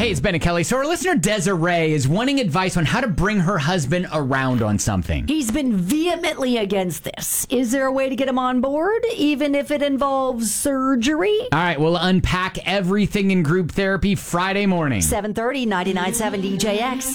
Hey, it's Ben and Kelly. So our listener Desiree is wanting advice on how to bring her husband around on something. He's been vehemently against this. Is there a way to get him on board, even if it involves surgery? All right, we'll unpack everything in group therapy Friday morning. 7:30, 99.7 DJX.